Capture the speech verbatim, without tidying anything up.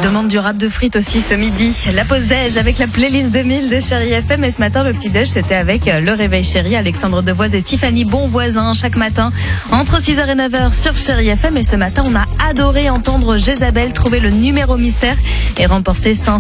demande du rap de frites aussi ce midi. La pause déj avec la playlist deux mille de Chérie F M. Et ce matin, le petit déj, c'était avec le réveil chéri. Alexandre Devoise et Tiffany Bonvoisin chaque matin entre six heures et neuf heures sur Chérie F M. Et ce matin, on a adoré entendre Jézabel trouver le numéro mystère et remporter cinq